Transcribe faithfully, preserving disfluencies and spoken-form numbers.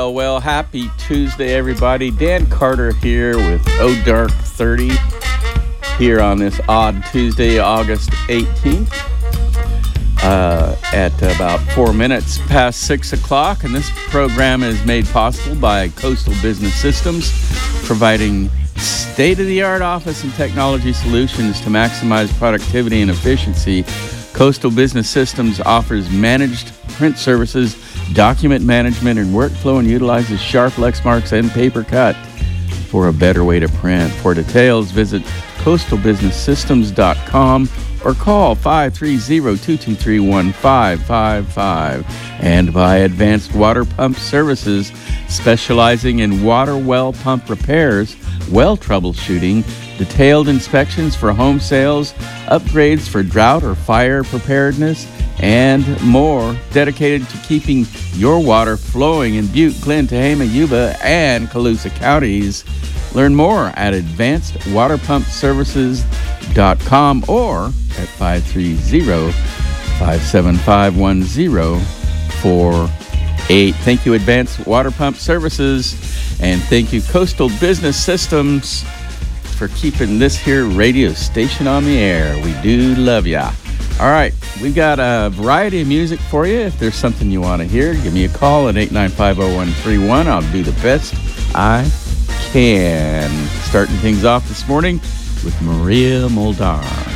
well, well, happy Tuesday, everybody. Dan Carter here with Oh Dark thirty here on this odd Tuesday, August eighteenth uh, at about four minutes past six o'clock. And this program is made possible by Coastal Business Systems, providing state-of-the-art office and technology solutions to maximize productivity and efficiency. Coastal Business Systems offers managed print services, document management, and workflow, and utilizes sharp Lexmarks and paper cut for a better way to print. For details, visit coastal business systems dot com or call five three zero, two two three, one five five five. And by Advanced Water Pump Services, specializing in water well pump repairs, well troubleshooting, detailed inspections for home sales, upgrades for drought or fire preparedness, and more, dedicated to keeping your water flowing in Butte, Glen, Tehama, Yuba, and Colusa counties. Learn more at advanced water pump services dot com or at five three zero, five seven five, one zero four eight. Thank you, Advanced Water Pump Services, and thank you, Coastal Business Systems, for keeping this here radio station on the air. We do love ya. All right, we've got a variety of music for you. If there's something you want to hear, give me a call at eight nine five, oh one three one. I'll do the best I can. Starting things off this morning with Maria Muldaur.